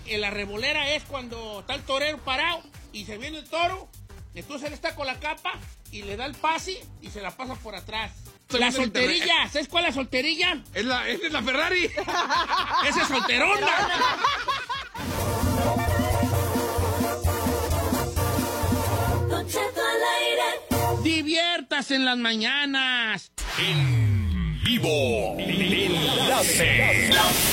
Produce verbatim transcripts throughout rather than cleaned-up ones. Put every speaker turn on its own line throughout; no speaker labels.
en la revolera es cuando está el torero parado y se viene el toro, entonces él está con la capa y le da el pase y se la pasa por atrás. La solterilla, ¿sabes cuál es la solterilla?
Es la, es la Ferrari.
Esa es solterona. Diviértase en las mañanas.
En vivo. Enlace.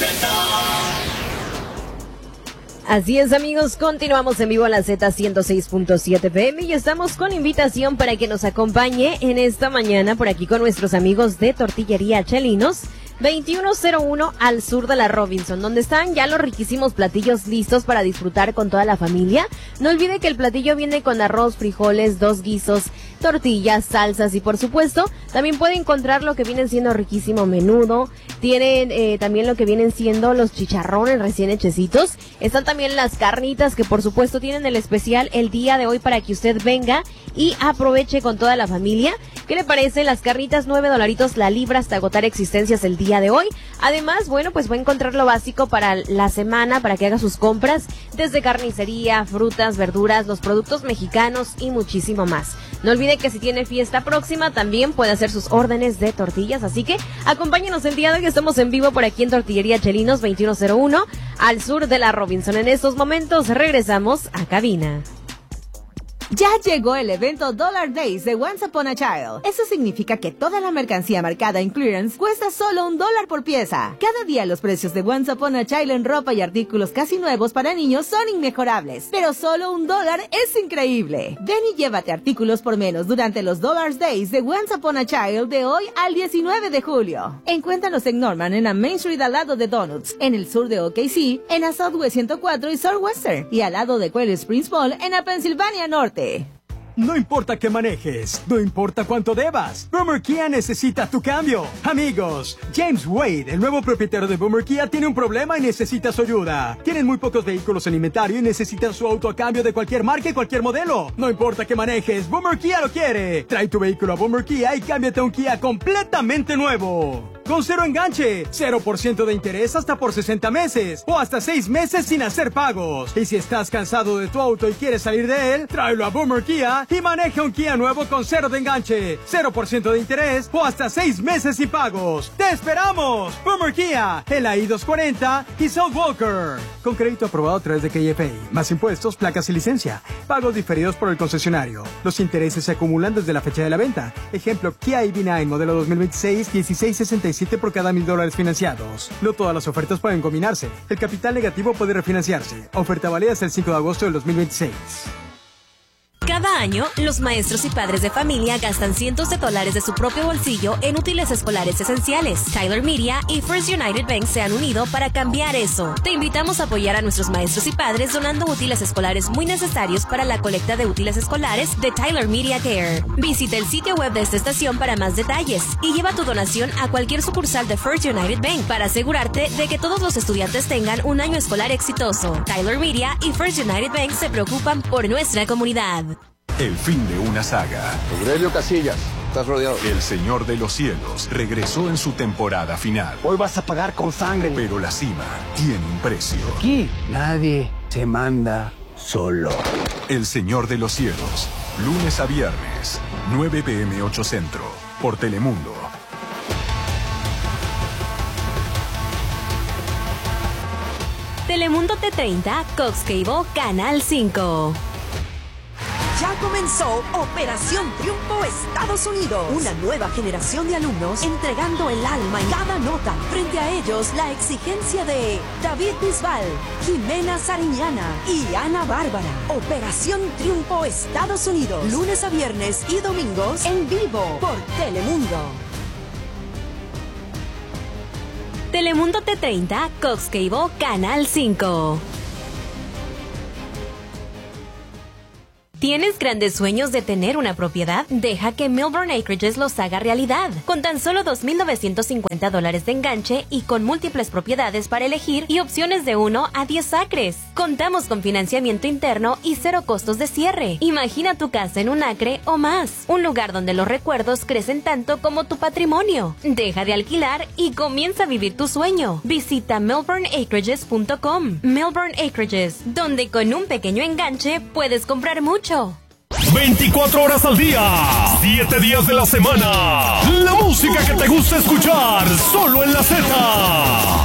Así es, amigos, continuamos en vivo a la Z ciento seis punto siete F M y estamos con invitación para que nos acompañe en esta mañana por aquí con nuestros amigos de Tortillería Chelinos, veintiuno cero uno al sur de la Robinson, donde están ya los riquísimos platillos listos para disfrutar con toda la familia. No olvide que el platillo viene con arroz, frijoles, dos guisos, tortillas, salsas y por supuesto también puede encontrar lo que viene siendo riquísimo menudo. Tienen eh, también lo que vienen siendo los chicharrones recién hechecitos. Están también las carnitas que por supuesto tienen el especial el día de hoy para que usted venga y aproveche con toda la familia. ¿Qué le parece? Las carnitas nueve dolaritos la libra hasta agotar existencias el día de hoy. Además, bueno, pues va a encontrar lo básico para la semana para que haga sus compras, desde carnicería, frutas, verduras, los productos mexicanos y muchísimo más. No olvide que si tiene fiesta próxima también puede hacer sus órdenes de tortillas, así que acompáñenos el día de hoy. Estamos en vivo por aquí en Tortillería Chelinos veintiuno cero uno al sur de la Robinson. En estos momentos regresamos a cabina.
Ya llegó el evento Dollar Days de Once Upon a Child. Eso significa que toda la mercancía marcada en clearance cuesta solo un dólar por pieza. Cada día los precios de Once Upon a Child en ropa y artículos casi nuevos para niños son inmejorables, pero solo un dólar es increíble. Ven y llévate artículos por menos durante los Dollar Days de Once Upon a Child de hoy al diecinueve de julio. Encuéntralos en Norman, en la Main Street al lado de Donuts, en el sur de O K C, en la Southwest ciento cuatro y Southwestern, y al lado de Quail Springs Mall en la Pennsylvania Norte.
No importa qué manejes, no importa cuánto debas, Boomer Kia necesita tu cambio. Amigos, James Wade, el nuevo propietario de Boomer Kia, tiene un problema y necesita su ayuda. Tienen muy pocos vehículos en inventario y necesitan su auto a cambio de cualquier marca y cualquier modelo. No importa qué manejes, Boomer Kia lo quiere. Trae tu vehículo a Boomer Kia y cámbiate a un Kia completamente nuevo. Con cero enganche, cero por ciento de interés hasta por sesenta meses o hasta seis meses sin hacer pagos. Y si estás cansado de tu auto y quieres salir de él, tráelo a Boomer Kia y maneja un Kia nuevo con cero de enganche, cero por ciento de interés o hasta seis meses sin pagos. ¡Te esperamos! Boomer Kia, en la I doscientos cuarenta y South Walker. Con crédito aprobado a través de K F A, más impuestos, placas y licencia. Pagos diferidos por el concesionario. Los intereses se acumulan desde la fecha de la venta. Ejemplo, Kia E V nueve modelo dos mil veintiséis, dieciséis sesenta y siete por cada mil dólares financiados. No todas las ofertas pueden combinarse. El capital negativo puede refinanciarse. Oferta válida hasta el cinco de agosto del dos mil veintiséis.
Cada año, los maestros y padres de familia gastan cientos de dólares de su propio bolsillo en útiles escolares esenciales. Tyler Media y First United Bank se han unido para cambiar eso. Te invitamos a apoyar a nuestros maestros y padres donando útiles escolares muy necesarios para la colecta de útiles escolares de Tyler Media Care. Visita el sitio web de esta estación para más detalles y lleva tu donación a cualquier sucursal de First United Bank para asegurarte de que todos los estudiantes tengan un año escolar exitoso. Tyler Media y First United Bank se preocupan por nuestra comunidad.
El fin de una saga.
Aurelio Casillas, estás rodeado.
El Señor de los Cielos regresó en su temporada final.
Hoy vas a pagar con sangre.
Pero la cima tiene un precio.
Aquí nadie se manda solo.
El Señor de los Cielos, lunes a viernes, nueve p m ocho Centro, por Telemundo.
Telemundo T treinta, Cox Cable, Canal cinco.
Ya comenzó Operación Triunfo Estados Unidos. Una nueva generación de alumnos entregando el alma en cada nota. Frente a ellos, la exigencia de David Bisbal, Jimena Sariñana y Ana Bárbara. Operación Triunfo Estados Unidos. Lunes a viernes y domingos en vivo por Telemundo.
Telemundo T treinta, Cox Cable, Canal cinco. ¿Tienes grandes sueños de tener una propiedad? Deja que Milburn Acreages los haga realidad. Con tan solo dos mil novecientos cincuenta dólares de enganche y con múltiples propiedades para elegir y opciones de uno a diez acres. Contamos con financiamiento interno y cero costos de cierre. Imagina tu casa en un acre o más. Un lugar donde los recuerdos crecen tanto como tu patrimonio. Deja de alquilar y comienza a vivir tu sueño. Visita milburn acreages punto com. Milburn Acreages, donde con un pequeño enganche puedes comprar mucho.
veinticuatro horas al día, siete días de la semana. La música que te gusta escuchar, solo en la Z.